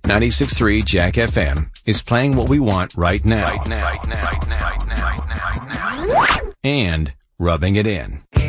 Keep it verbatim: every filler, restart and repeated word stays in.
ninety-six point three Jack F M is playing what we want right now. Right now. Right now. Right now. Right now. And rubbing it in.